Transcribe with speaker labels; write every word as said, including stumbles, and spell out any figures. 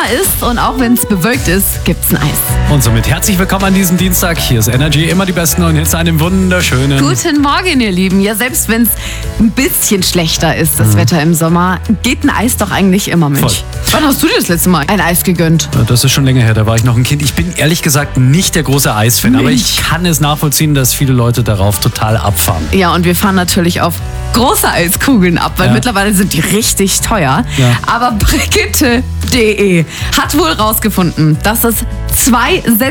Speaker 1: ist und auch wenn es bewölkt ist, gibt's ein Eis.
Speaker 2: Und somit herzlich willkommen an diesem Dienstag. Hier ist Energy, immer die besten und jetzt einem wunderschönen...
Speaker 1: Guten Morgen, ihr Lieben. Ja, selbst wenn es ein bisschen schlechter ist, das mhm. Wetter im Sommer, geht ein Eis doch eigentlich immer mit.
Speaker 2: Voll.
Speaker 1: Wann hast du dir das letzte Mal ein Eis gegönnt?
Speaker 2: Das ist schon länger her, da war ich noch ein Kind. Ich bin ehrlich gesagt nicht der große Eisfan, aber ich kann es nachvollziehen, dass viele Leute darauf total abfahren.
Speaker 1: Ja, und wir fahren natürlich auf große Eiskugeln ab, weil
Speaker 2: ja.
Speaker 1: mittlerweile sind die richtig teuer.
Speaker 2: Ja.
Speaker 1: Aber Brigitte punkt de hat wohl rausgefunden, dass es zwei